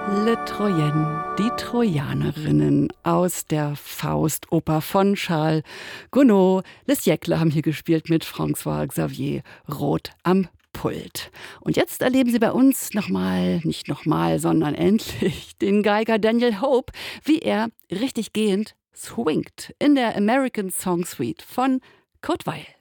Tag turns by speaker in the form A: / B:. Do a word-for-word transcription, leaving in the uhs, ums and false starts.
A: Le Troyen, die Trojanerinnen aus der Faustoper von Charles Gounod. Les Siècles haben hier gespielt mit François Xavier Roth am Pult. Und jetzt erleben Sie bei uns nochmal, nicht nochmal, sondern endlich den Geiger Daniel Hope, wie er richtig gehend swingt in der American Song Suite von Kurt Weill.